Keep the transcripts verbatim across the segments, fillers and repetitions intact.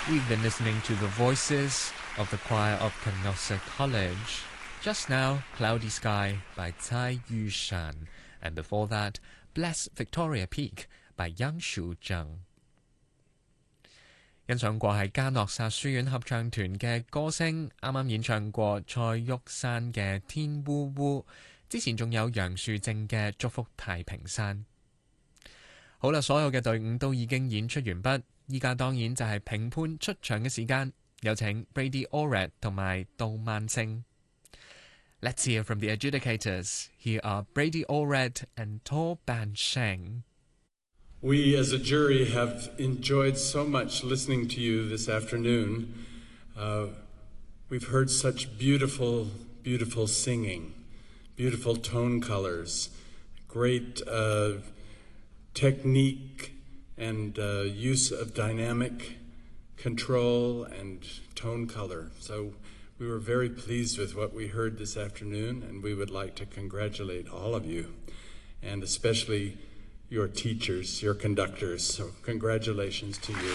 We've been listening to the voices of the choir of Canossa College. Just now, Cloudy Sky by Cai Yushan, and before that, Bless Victoria Peak by Yang Shuzheng. 欣賞過係嘉諾撒書院合唱團嘅歌聲，啱啱演唱過蔡玉珊嘅《天烏烏》，之前仲有楊樹正嘅《祝福太平山》。好啦，所有嘅隊伍都已經演出完畢，依家當然就係評判出場嘅時間，有請 Brady Allred 同埋杜萬勝。Let's hear from the adjudicators. Here are Brady Allred and Tor Ban Sheng. We as a jury have enjoyed so much listening to you this afternoon. Uh, we've heard such beautiful, beautiful singing, beautiful tone colors, great uh, technique and uh, use of dynamic control and tone color. So we were very pleased with what we heard this afternoon, and we would like to congratulate all of you, and especially your teachers, your conductors. So congratulations to you.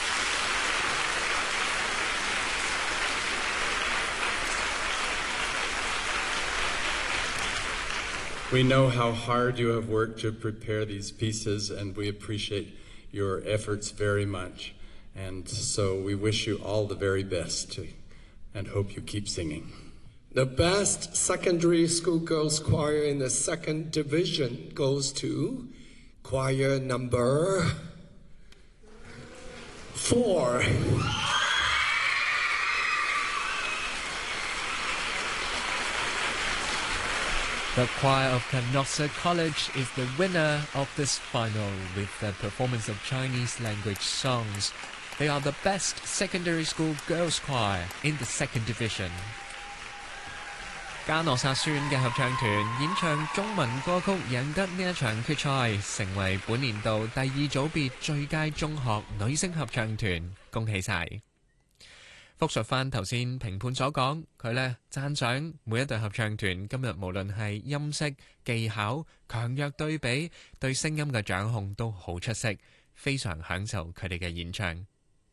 We know how hard you have worked to prepare these pieces, and we appreciate your efforts very much. And so we wish you all the very best and hope you keep singing. The best secondary school girls choir in the second division goes to choir number four. The choir of Canossa College is the winner of this final with the performance of Chinese language songs. They are the best secondary school girls choir in the second division. 嘉諾撒書院嘅合唱團演唱中文歌曲，贏得呢一場決賽，成為本年度第二組別最佳中學女聲合唱團，恭喜晒！複述翻頭先評判所講，佢呢讚賞每一隊合唱團今日無論係音色、技巧、強弱對比，對聲音嘅掌控都好出色，非常享受佢哋嘅演唱。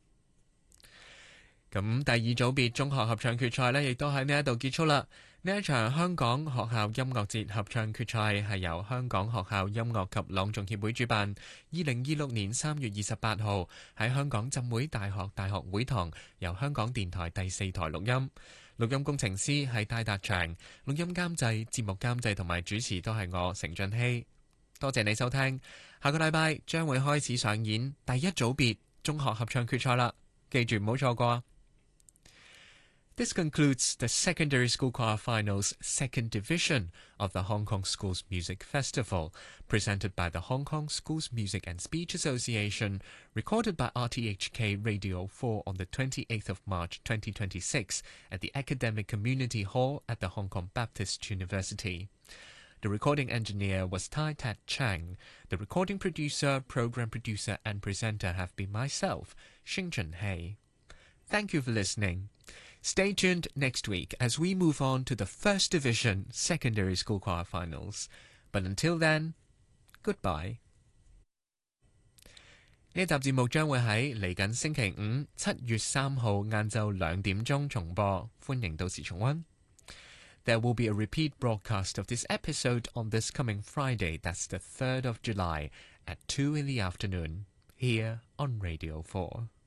咁第二組別中學合唱決賽呢，亦都喺呢一度結束啦。呢一場香港學校音樂節合唱決賽係由香港學校音樂及朗誦協會主辦，二零二六年三月二十八號喺香港浸會大學大學會堂，由香港電台第四台錄音。錄音工程師係戴達祥，錄音監製、節目監製同埋主持都係我成俊熙。多謝你收聽，下個禮拜將會開始上演第一組別中學合唱決賽啦，記住唔好錯過。This concludes the Secondary School Choir Finals Second Division of the Hong Kong Schools Music Festival, presented by the Hong Kong Schools Music and Speech Association, recorded by R T H K Radio four on the twenty-eighth of March twenty twenty-six at the Academic Community Hall at the Hong Kong Baptist University. The recording engineer was Tai Tat Chang. The recording producer, program producer and presenter have been myself, Xing Chunhei. Thank you for listening. Stay tuned next week as we move on to the First Division Secondary School Choir Finals. But until then, goodbye. 呢一集節目將會喺嚟緊星期五七月三號晏晝兩點鐘重播，歡迎到時重溫。There will be a repeat broadcast of this episode on this coming Friday, that's the third of July, at two in the afternoon, here on Radio four.